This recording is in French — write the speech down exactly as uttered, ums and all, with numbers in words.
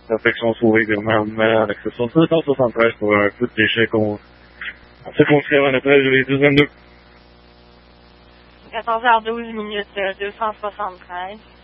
Perfection sauvée également malade avec ce sont deux cent soixante-treize pour un coup de déchet qu'on circonscrire à notre les deux vingt-deux. quatorze heures douze minutes, deux cent soixante-treize.